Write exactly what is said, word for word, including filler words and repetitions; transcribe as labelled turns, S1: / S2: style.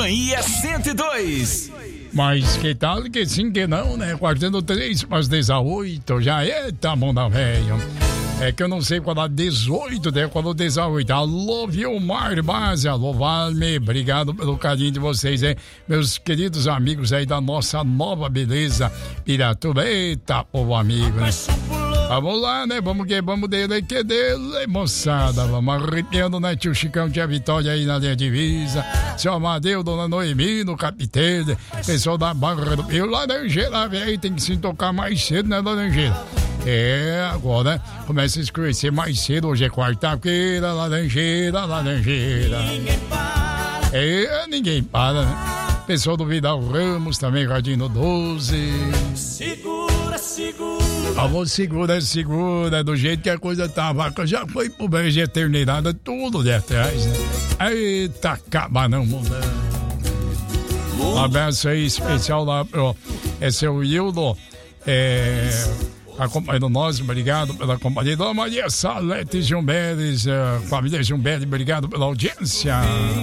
S1: Companhia cento e dois.
S2: Mas que tal que sim que não, né? Quartando três para as dezoito, já é, tá bom da velho. É que eu não sei qual é dezoito, né? Qual é o dezoito. Alô, Vilmar Base, alô, Valme, obrigado pelo carinho de vocês, hein? Meus queridos amigos aí da nossa nova beleza, Piratuba. Eita, povo amigo, né? Vamos lá, né? Vamos que vamos dele, que dele, moçada. Vamos arrepiando, né? Tio Chicão, tia Vitória aí na linha divisa. Seu Amadeu, dona Noemi, no Capitão. Pessoal da Barra do Rio, Laranjeira, velho. Tem que se tocar mais cedo, né, Laranjeira? É, agora, né? Começa a escurecer mais cedo. Hoje é quarta-feira, Laranjeira, Laranjeira. É, ninguém para, né? Pessoal do Vidal Ramos também, Radinho doze.
S3: Segura, segura.
S2: Alô, segura, segura, do jeito que a coisa tá, a vaca já foi pro bem de eternidade, tudo de atrás, né? Eita, acaba não, mudando. Um abraço aí especial lá pro é seu Hildo, é, acompanhando nós, obrigado pela companhia. Dona Maria Salete Jumberes, é, família Jumberes, obrigado pela audiência.